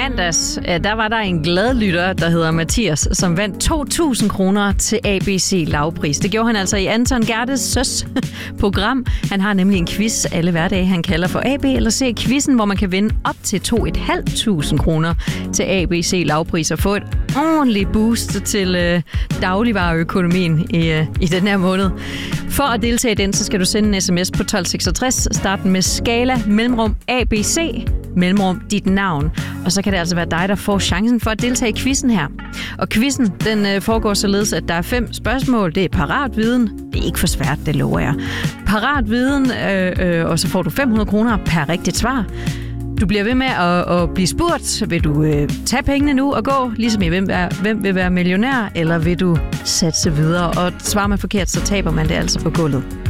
mandags, der var der en glad lytter, der hedder Mathias, som vandt 2.000 kroner til ABC lavpris. Det gjorde han altså i Anton Gertes søs program. Han har nemlig en quiz alle hverdage, han kalder for AB eller C-quizzen, hvor man kan vinde op til 2.500 kroner til ABC lavpris og få et ordentligt boost til dagligvareøkonomien i den her måned. For at deltage i den, så skal du sende en sms på 1266, starten med skala, mellemrum ABC, mellemrum dit navn. Og så kan det altså være dig, der får chancen for at deltage i quizzen her. Og quizzen, den foregår således, at der er 5 spørgsmål. Det er parat viden. Det er ikke for svært, det lover jeg. Parat viden, og så får du 500 kroner per rigtigt svar. Du bliver ved med at blive spurgt, vil du tage pengene nu og gå, ligesom i hvem vil være millionær, eller vil du satse videre? Og svarer man forkert, så taber man det altså på gulvet.